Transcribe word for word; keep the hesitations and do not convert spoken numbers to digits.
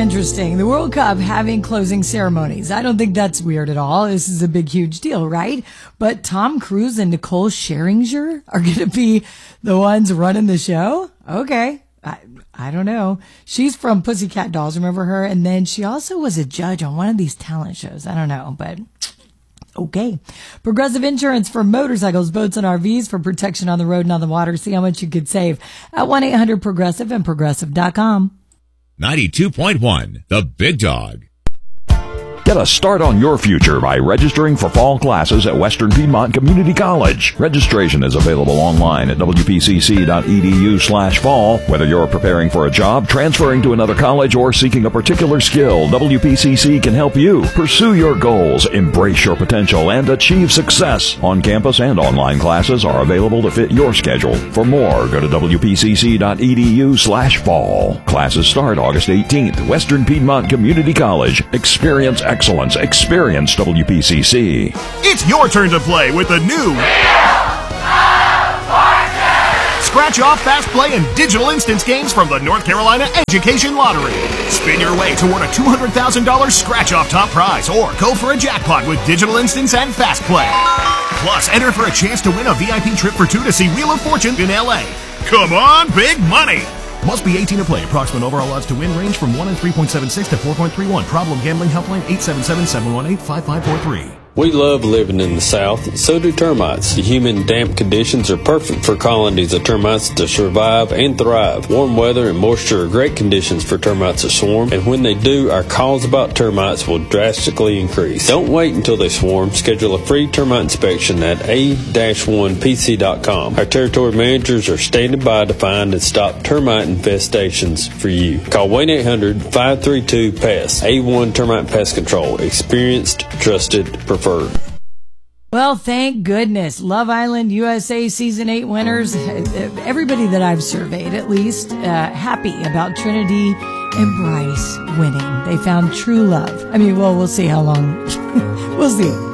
interesting. The World Cup having closing ceremonies. I don't think that's weird at all. This is a big, huge deal, right? But Tom Cruise and Nicole Scherzinger are going to be the ones running the show? Okay. I, I don't know. She's from Pussycat Dolls, remember her? And then she also was a judge on one of these talent shows. I don't know, but okay. Progressive Insurance for motorcycles, boats, and R Vs for protection on the road and on the water. See how much you could save at one eight hundred progressive and progressive dot com. ninety-two point one, The Big Dog. Get a start on your future by registering for fall classes at Western Piedmont Community College. Registration is available online at w p c c dot e d u slash fall. Whether you're preparing for a job, transferring to another college, or seeking a particular skill, W P C C can help you. Pursue your goals, embrace your potential, and achieve success. On-campus and online classes are available to fit your schedule. For more, go to w p c c dot e d u slash fall. Classes start August eighteenth. Western Piedmont Community College. Experience excellence. Experience W P C C. It's your turn to play with the new Scratch Off, Fast Play, and Digital Instance games from the North Carolina Education Lottery. Spin your way toward a two hundred thousand dollars Scratch Off top prize or go for a jackpot with Digital Instance and Fast Play. Plus, enter for a chance to win a V I P trip for two to see Wheel of Fortune in L A. Come on, big money! Must be eighteen to play. Approximate overall odds to win range from one in three point seven six to four point three one. Problem Gambling Helpline eight seven seven, seven one eight, five five four three. We love living in the South, so do termites. The humid, damp conditions are perfect for colonies of termites to survive and thrive. Warm weather and moisture are great conditions for termites to swarm, and when they do, our calls about termites will drastically increase. Don't wait until they swarm. Schedule a free termite inspection at a dash one p c dot com. Our territory managers are standing by to find and stop termite infestations for you. Call one eight hundred, five three two, P E S. A one Termite Pest Control. Experienced, trusted, preferred. Well, thank goodness. Love Island U S A Season eight winners, everybody that I've surveyed at least, uh, happy about Trinity and Bryce winning. They found true love. I mean, well, we'll see how long. We'll see.